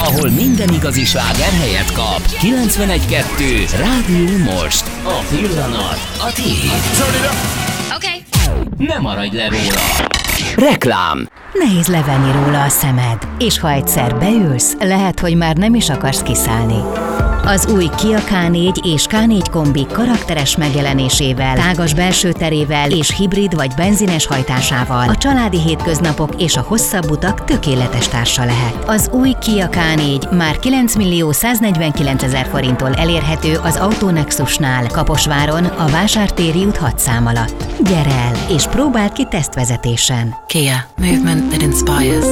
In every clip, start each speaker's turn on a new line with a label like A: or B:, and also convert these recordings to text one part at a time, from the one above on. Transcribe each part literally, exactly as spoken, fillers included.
A: ahol minden igazi sláger helyet kap. kilencvenegy kettő Rádió Most. A pillanat a tiéd.
B: Oké.
A: Ne maradj le róla. Reklám.
C: Nehéz levenni róla a szemed, és ha egyszer beülsz, lehet, hogy már nem is akarsz kiszállni. Az új Kia ká négy és ká négy kombi karakteres megjelenésével, tágas belső terével és hibrid vagy benzines hajtásával a családi hétköznapok és a hosszabb utak tökéletes társa lehet. Az új Kia ká négy már kilencmillió száznegyvenkilencezer forinttól elérhető az Autonexusnál, Kaposváron, a Vásártéri út hat szám alatt. Gyere el, és próbáld ki tesztvezetésen.
D: Kia. Movement that inspires.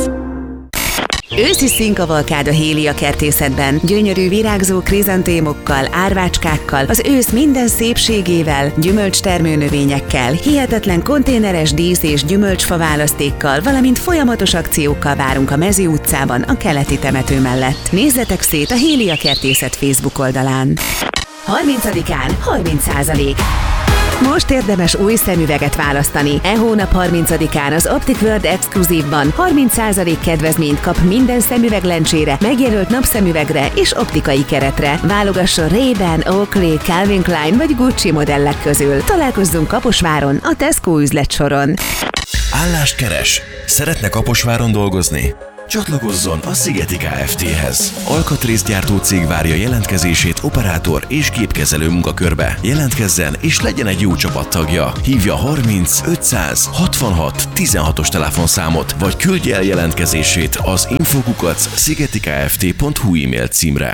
E: Őszi színkavalkád a Hélia kertészetben. Gyönyörű virágzó krizantémokkal, árvácskákkal, az ősz minden szépségével, gyümölcstermő növényekkel, hihetetlen konténeres dísz- és gyümölcsfa választékkal, valamint folyamatos akciókkal várunk a Mező utcában, a keleti temető mellett. Nézzetek szét a Hélia kertészet Facebook oldalán. harmincadikán harminc százalék. Most érdemes új szemüveget választani. E hónap harmincadikán az Optic World Exclusive-ban harminc százalék kedvezményt kap minden szemüveglencsére, megjelölt napszemüvegre és optikai keretre. Válogasson Ray-Ban, Oakley, Calvin Klein vagy Gucci modellek közül. Találkozzunk Kaposváron, a Tesco üzletsoron.
F: Állást keres? Szeretne Kaposváron dolgozni? Csatlakozzon a Szigeti Kft-hez. Alkatrészgyártó cég várja jelentkezését operátor és képkezelő munkakörbe. Jelentkezzen és legyen egy jó csapattagja. Hívja harminc ötszáz hatvanhat tizenhatos telefonszámot, vagy küldje el jelentkezését az infokukac szigetikft pont hu e-mail címre.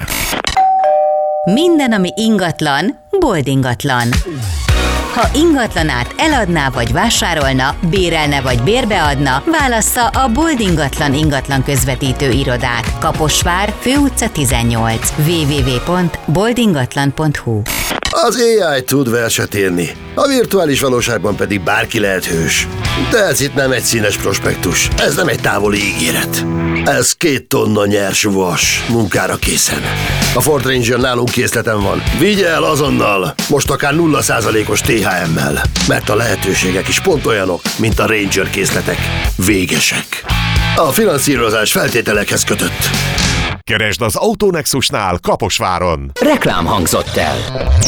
C: Minden, ami ingatlan, boldingatlan. Ha ingatlanát eladná vagy vásárolna, bérelne vagy bérbeadna, válassza a Bold Ingatlan ingatlan közvetítő irodát. Kaposvár, Főutca tizennyolc. double-u double-u double-u pont bold ingatlan pont hu.
G: Az á i tud verset írni, a virtuális valóságban pedig bárki lehet hős. De ez itt nem egy színes prospektus, ez nem egy távoli ígéret. Ez két tonna nyers vas, munkára készen. A Ford Ranger nálunk készleten van. Vigye el azonnal, most akár nulla százalékos té há em-mel, mert a lehetőségek is pont olyanok, mint a Ranger készletek. Végesek. A finanszírozás feltételekhez kötött.
H: Keresd az Autonexusnál Kaposváron.
A: Reklám hangzott el.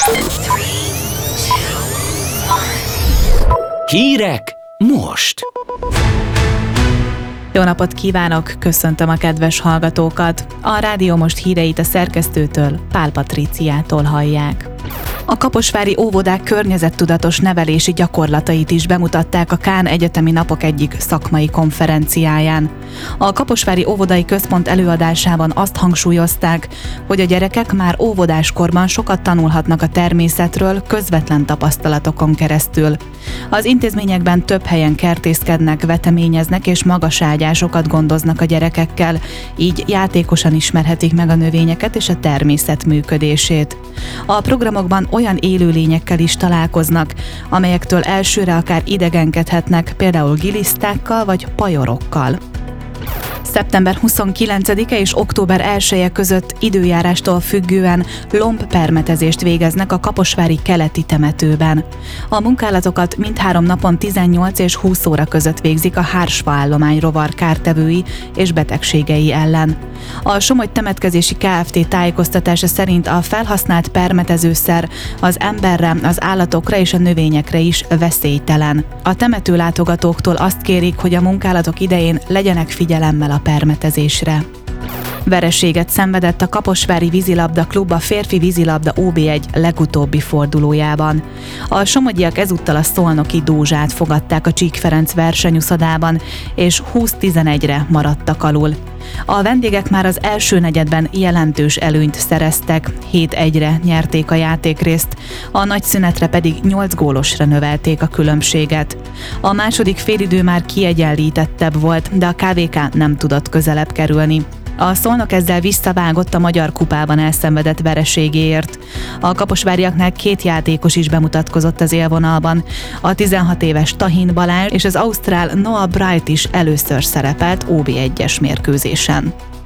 A: Hírek most.
I: Jó napot kívánok, köszöntöm a kedves hallgatókat. A Rádió Most híreit a szerkesztőtől, Pál Patríciától hallják. A kaposvári óvodák környezettudatos nevelési gyakorlatait is bemutatták a Kán Egyetemi Napok egyik szakmai konferenciáján. A Kaposvári Óvodai Központ előadásában azt hangsúlyozták, hogy a gyerekek már óvodáskorban sokat tanulhatnak a természetről közvetlen tapasztalatokon keresztül. Az intézményekben több helyen kertészkednek, veteményeznek és magaságyásokat gondoznak a gyerekekkel, így játékosan ismerhetik meg a növényeket és a természet működését. A programokban olyan élőlényekkel is találkoznak, amelyektől elsőre akár idegenkedhetnek, például gilisztákkal vagy pajorokkal. szeptember huszonkilencedike és október elseje között időjárástól függően lombpermetezést végeznek a kaposvári keleti temetőben. A munkálatokat mindhárom napon tizennyolc és húsz óra között végzik a hársfa állomány rovar kártevői és betegségei ellen. A Somogy Temetkezési Kft. Tájékoztatása szerint a felhasznált permetezőszer az emberre, az állatokra és a növényekre is veszélytelen. A temetőlátogatóktól azt kérik, hogy a munkálatok idején legyenek figyelemmel a permetezésre. Vereséget szenvedett a Kaposvári Vízilabda Klub a férfi vízilabda ó bé egy legutóbbi fordulójában. A somogyiak ezúttal a szolnoki Dózsát fogadták a Csík Ferenc versenyuszodában, és húsz tizenegyre maradtak alul. A vendégek már az első negyedben jelentős előnyt szereztek, hét egyre nyerték a játékrészt, a nagy szünetre pedig nyolc gólosra növelték a különbséget. A második félidő már kiegyenlítettebb volt, de a ká vé ká nem tudott közelebb kerülni. A Szolnok ezzel visszavágott a Magyar Kupában elszenvedett vereségéért. A kaposváriaknál két játékos is bemutatkozott az élvonalban. A tizenhat éves Tahin Balázs és az ausztrál Noah Bright is először szerepelt ó bé egyes mérkőzésen.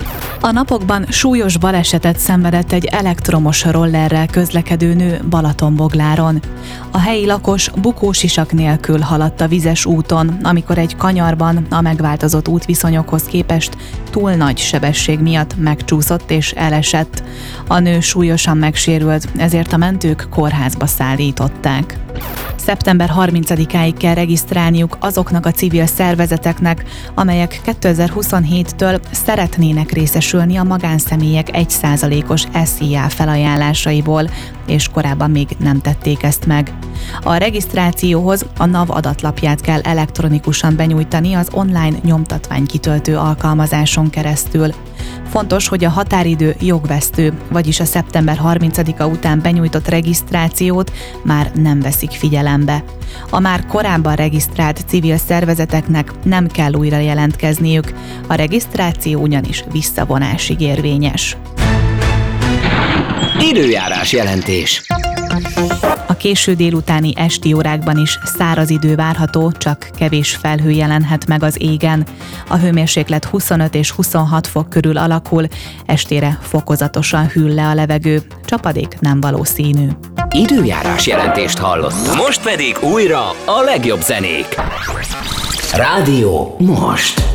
I: A napokban súlyos balesetet szenvedett egy elektromos rollerrel közlekedő nő Balatonbogláron. A helyi lakos bukósisak nélkül haladt a vizes úton, amikor egy kanyarban a megváltozott útviszonyokhoz képest túl nagy sebesség miatt megcsúszott és elesett. A nő súlyosan megsérült, ezért a mentők kórházba szállították. szeptember harmincadikáig kell regisztrálniuk azoknak a civil szervezeteknek, amelyek kétezer-huszonhéttől szeretnének részesülni a magánszemélyek egy százalékos es zé á felajánlásaiból, és korábban még nem tették ezt meg. A regisztrációhoz a NAV adatlapját kell elektronikusan benyújtani az online nyomtatványkitöltő alkalmazáson keresztül. Fontos, hogy a határidő jogvesztő, vagyis a szeptember harmincadika után benyújtott regisztrációt már nem veszik figyelembe. A már korábban regisztrált civil szervezeteknek nem kell újra jelentkezniük, a regisztráció ugyanis visszavonásig érvényes.
A: Időjárás jelentés.
I: A késő délutáni esti órákban is száraz idő várható, csak kevés felhő jelenhet meg az égen. A hőmérséklet huszonöt és huszonhat fok körül alakul, estére fokozatosan hűl le a levegő, csapadék nem valószínű.
A: Időjárás jelentést hallottak. Most pedig újra a legjobb zenék. Rádió most.